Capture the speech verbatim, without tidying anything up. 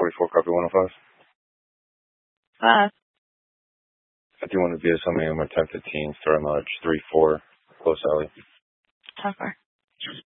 forty-four, copy one oh five. Five. I do want to be a somebody on my ten fifteen, starting mileage three four, close alley. How far?